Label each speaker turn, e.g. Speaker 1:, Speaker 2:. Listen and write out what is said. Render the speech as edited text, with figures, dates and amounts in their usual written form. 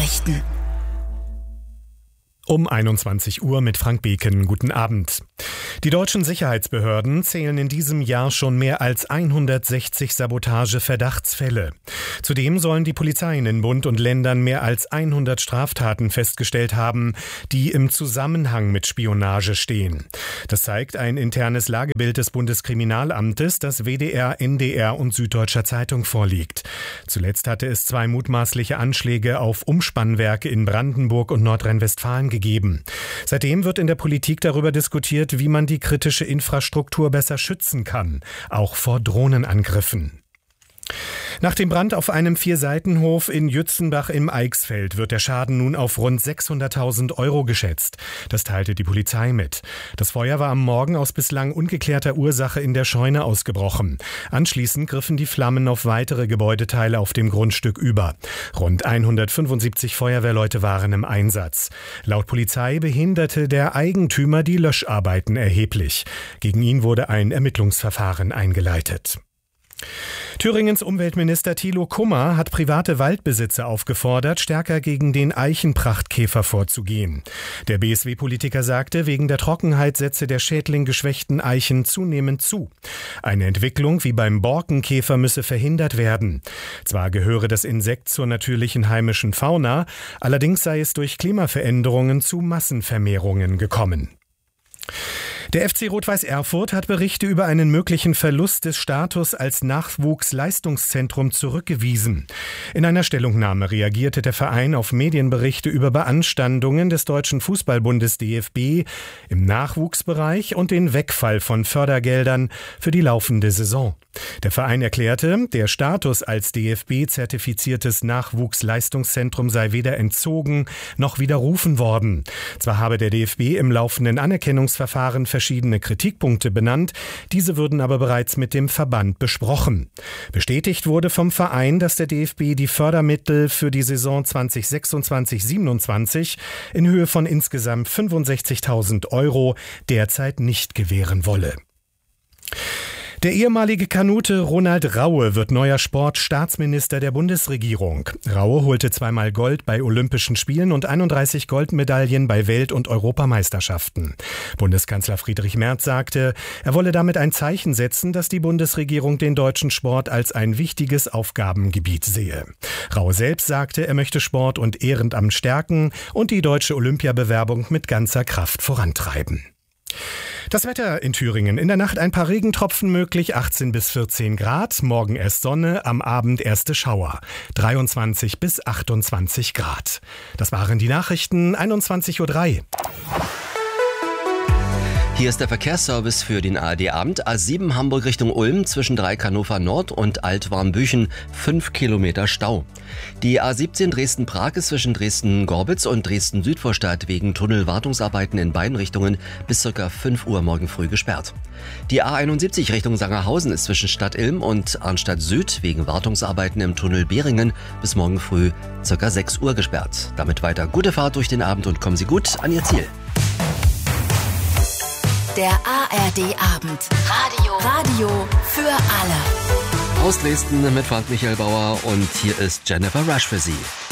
Speaker 1: Nachrichten.
Speaker 2: Um 21 Uhr mit Frank Beken. Guten Abend. Die deutschen Sicherheitsbehörden zählen in diesem Jahr schon mehr als 160 Sabotage-Verdachtsfälle. Zudem sollen die Polizeien in Bund und Ländern mehr als 100 Straftaten festgestellt haben, die im Zusammenhang mit Spionage stehen. Das zeigt ein internes Lagebild des Bundeskriminalamtes, das WDR, NDR und Süddeutscher Zeitung vorliegt. Zuletzt hatte es 2 mutmaßliche Anschläge auf Umspannwerke in Brandenburg und Nordrhein-Westfalen gegeben. Seitdem wird in der Politik darüber diskutiert, wie man die kritische Infrastruktur besser schützen kann, auch vor Drohnenangriffen. Nach dem Brand auf einem 4-Seitenhof in Jützenbach im Eichsfeld wird der Schaden nun auf rund 600.000 € geschätzt. Das teilte die Polizei mit. Das Feuer war am Morgen aus bislang ungeklärter Ursache in der Scheune ausgebrochen. Anschließend griffen die Flammen auf weitere Gebäudeteile auf dem Grundstück über. Rund 175 Feuerwehrleute waren im Einsatz. Laut Polizei behinderte der Eigentümer die Löscharbeiten erheblich. Gegen ihn wurde ein Ermittlungsverfahren eingeleitet. Thüringens Umweltminister Thilo Kummer hat private Waldbesitzer aufgefordert, stärker gegen den Eichenprachtkäfer vorzugehen. Der BSW-Politiker sagte, wegen der Trockenheit setze der Schädling geschwächten Eichen zunehmend zu. Eine Entwicklung wie beim Borkenkäfer müsse verhindert werden. Zwar gehöre das Insekt zur natürlichen heimischen Fauna, allerdings sei es durch Klimaveränderungen zu Massenvermehrungen gekommen. Der FC Rot-Weiß Erfurt hat Berichte über einen möglichen Verlust des Status als Nachwuchsleistungszentrum zurückgewiesen. In einer Stellungnahme reagierte der Verein auf Medienberichte über Beanstandungen des Deutschen Fußballbundes DFB im Nachwuchsbereich und den Wegfall von Fördergeldern für die laufende Saison. Der Verein erklärte, der Status als DFB-zertifiziertes Nachwuchsleistungszentrum sei weder entzogen noch widerrufen worden. Zwar habe der DFB im laufenden Anerkennungsverfahren verschiedene Kritikpunkte benannt, diese würden aber bereits mit dem Verband besprochen. Bestätigt wurde vom Verein, dass der DFB die Fördermittel für die Saison 2026/27 in Höhe von insgesamt 65.000 € derzeit nicht gewähren wolle. Der ehemalige Kanute Ronald Raue wird neuer Sportstaatsminister der Bundesregierung. Raue holte 2-mal Gold bei Olympischen Spielen und 31 Goldmedaillen bei Welt- und Europameisterschaften. Bundeskanzler Friedrich Merz sagte, er wolle damit ein Zeichen setzen, dass die Bundesregierung den deutschen Sport als ein wichtiges Aufgabengebiet sehe. Raue selbst sagte, er möchte Sport und Ehrenamt stärken und die deutsche Olympiabewerbung mit ganzer Kraft vorantreiben. Das Wetter in Thüringen. In der Nacht ein paar Regentropfen möglich, 18 bis 14 Grad. Morgen erst Sonne, am Abend erste Schauer, 23 bis 28 Grad. Das waren die Nachrichten, 21:03 Uhr.
Speaker 3: Hier ist der Verkehrsservice für den ARD-Abend. A7 Hamburg Richtung Ulm zwischen Dreieck-Hannover Nord und Altwarmbüchen 5 Kilometer Stau. Die A17 Dresden-Prag ist zwischen Dresden-Gorbitz und Dresden-Südvorstadt wegen Tunnelwartungsarbeiten in beiden Richtungen bis ca. 5 Uhr morgen früh gesperrt. Die A71 Richtung Sangerhausen ist zwischen Stadt Ilm und Arnstadt Süd wegen Wartungsarbeiten im Tunnel Beringen bis morgen früh ca. 6 Uhr gesperrt. Damit weiter gute Fahrt durch den Abend und kommen Sie gut an Ihr Ziel.
Speaker 1: Der ARD-Abend. Radio für alle.
Speaker 3: Aus Dresden mit Frank Michael Bauer und hier ist Jennifer Rush für Sie.